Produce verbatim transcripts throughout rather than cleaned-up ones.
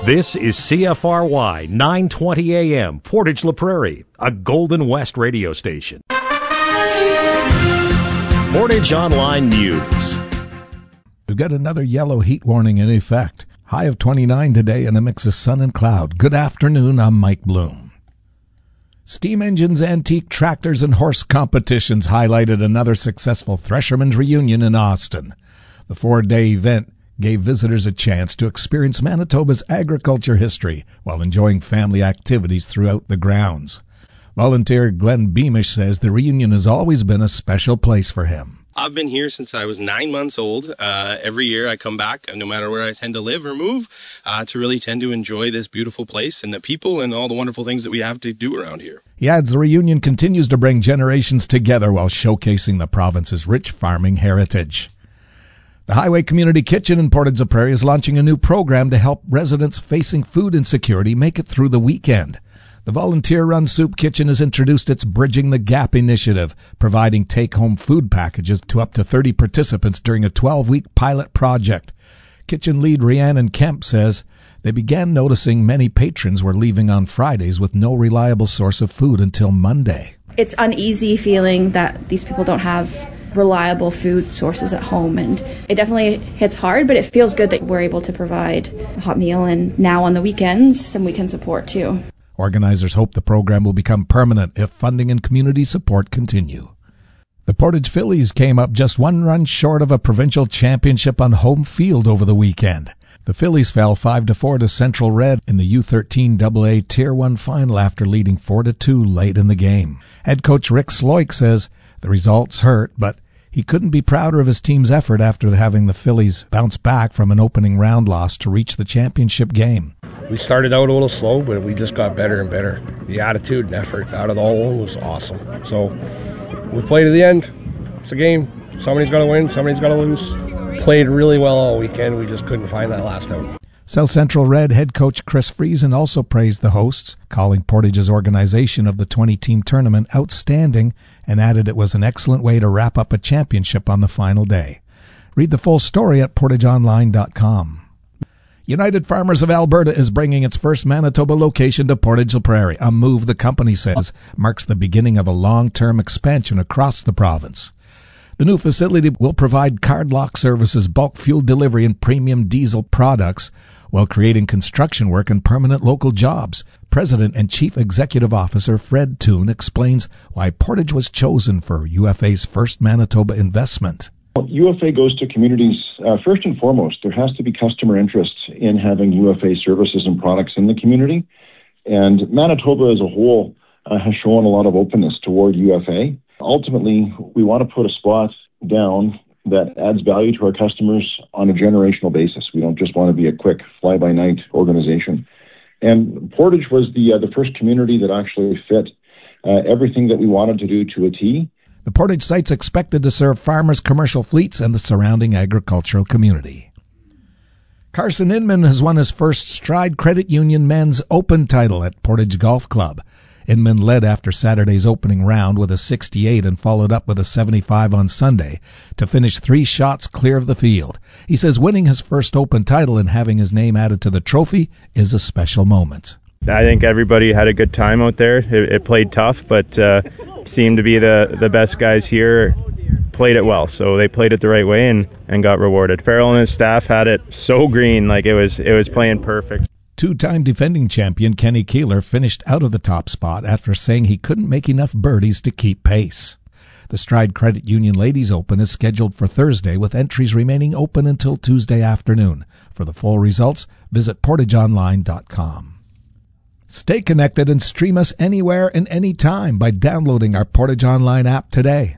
This is C F R Y nine twenty A M, Portage La Prairie, a Golden West radio station. Portage Online News. We've got another yellow heat warning in effect. High of twenty-nine today and a mix of sun and cloud. Good afternoon, I'm Mike Bloom. Steam engines, antique tractors, and horse competitions highlighted another successful Threshermen's reunion in Austin. The four-day event gave visitors a chance to experience Manitoba's agriculture history while enjoying family activities throughout the grounds. Volunteer Glenn Beamish says the reunion has always been a special place for him. I've been here since I was nine months old. Uh, every year I come back, no matter where I tend to live or move, uh, to really tend to enjoy this beautiful place and the people and all the wonderful things that we have to do around here. He adds the reunion continues to bring generations together while showcasing the province's rich farming heritage. The Highway Community Kitchen in Portage La Prairie is launching a new program to help residents facing food insecurity make it through the weekend. The volunteer-run soup kitchen has introduced its Bridging the Gap initiative, providing take-home food packages to up to thirty participants during a twelve-week pilot project. Kitchen lead Rhiannon Kemp says they began noticing many patrons were leaving on Fridays with no reliable source of food until Monday. It's uneasy feeling that these people don't have reliable food sources at home, and it definitely hits hard, but it feels good that we're able to provide a hot meal, and now on the weekends some weekend support too. Organizers hope the program will become permanent if funding and community support continue. The Portage Phillies came up just one run short of a provincial championship on home field over the weekend. The Phillies fell five to four to Central Red in the U thirteen double A Tier one final after leading four to two late in the game. Head coach Rick Sloik says the results hurt, but he couldn't be prouder of his team's effort after having the Phillies bounce back from an opening round loss to reach the championship game. We started out a little slow, but we just got better and better. The attitude and effort out of the whole was awesome. So we played to the end. It's a game. Somebody's got to win. Somebody's got to lose. Played really well all weekend. We just couldn't find that last out. South Central Red head coach Chris Friesen also praised the hosts, calling Portage's organization of the twenty-team tournament outstanding, and added it was an excellent way to wrap up a championship on the final day. Read the full story at portage online dot com. United Farmers of Alberta is bringing its first Manitoba location to Portage La Prairie, a move the company says marks the beginning of a long-term expansion across the province. The new facility will provide card lock services, bulk fuel delivery, and premium diesel products while creating construction work and permanent local jobs. President and Chief Executive Officer Fred Toon explains why Portage was chosen for U F A's first Manitoba investment. U F A goes to communities, uh, first and foremost, there has to be customer interest in having U F A services and products in the community. And Manitoba as a whole uh, has shown a lot of openness toward U F A. Ultimately, we want to put a spot down that adds value to our customers on a generational basis. We don't just want to be a quick fly-by-night organization. And Portage was the uh, the first community that actually fit uh, everything that we wanted to do to a T. The Portage site's expected to serve farmers, commercial fleets, and the surrounding agricultural community. Carson Inman has won his first Stride Credit Union Men's Open title at Portage Golf Club. Inman led after Saturday's opening round with a sixty-eight and followed up with a seventy-five on Sunday to finish three shots clear of the field. He says winning his first Open title and having his name added to the trophy is a special moment. I think everybody had a good time out there. It, it played tough, but uh, seemed to be the, the best guys here played it well. So they played it the right way and, and got rewarded. Farrell and his staff had it so green, like it was it was playing perfect. Two-time defending champion Kenny Keeler finished out of the top spot after saying he couldn't make enough birdies to keep pace. The Stride Credit Union Ladies Open is scheduled for Thursday, with entries remaining open until Tuesday afternoon. For the full results, visit portage online dot com. Stay connected and stream us anywhere and anytime by downloading our Portage Online app today.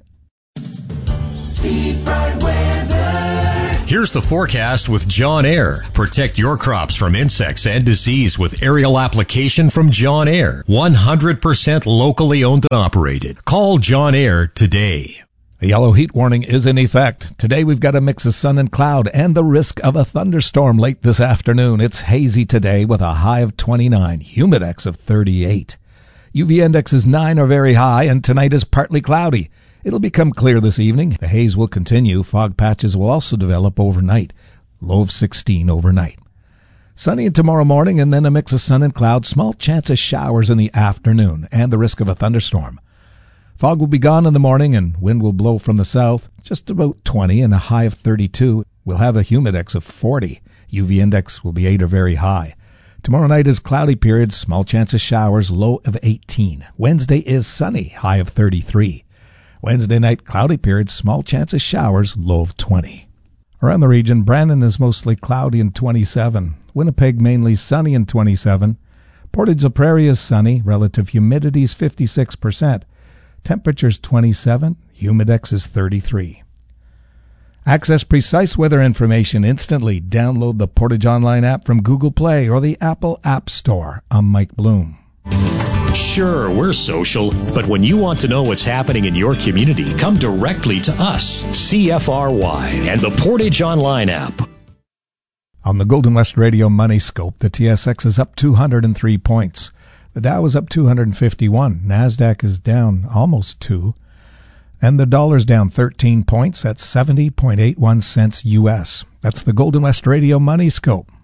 Steve Bright Weather. Here's the forecast with John Air. Protect your crops from insects and disease with aerial application from John Air. one hundred percent locally owned and operated. Call John Air today. A yellow heat warning is in effect. Today we've got a mix of sun and cloud and the risk of a thunderstorm late this afternoon. It's hazy today with a high of twenty-nine, humidex of thirty-eight. U V index is nine or very high, and tonight is partly cloudy. It'll become clear this evening. The haze will continue. Fog patches will also develop overnight. Low of sixteen overnight. Sunny tomorrow morning and then a mix of sun and clouds, small chance of showers in the afternoon and the risk of a thunderstorm. Fog will be gone in the morning and wind will blow from the south, just about twenty and a high of thirty-two. We'll have a humidex of forty. U V index will be eight or very high. Tomorrow night is cloudy periods, small chance of showers, low of eighteen. Wednesday is sunny, high of thirty-three. Wednesday night, cloudy periods, small chance of showers, low of twenty. Around the region, Brandon is mostly cloudy and twenty-seven. Winnipeg mainly sunny and twenty-seven. Portage la Prairie is sunny. Relative humidity is fifty-six percent. Temperature's twenty-seven. Humidex is thirty-three. Access precise weather information instantly. Download the Portage Online app from Google Play or the Apple App Store. I'm Mike Bloom. Sure, we're social, but when you want to know what's happening in your community, come directly to us, C F R Y, and the Portage Online app. On the Golden West Radio Money Scope, the T S X is up two hundred three points. The Dow is up two hundred fifty-one. NASDAQ is down almost two. And the dollar's down thirteen points at seventy point eight one cents U S. That's the Golden West Radio Money Scope.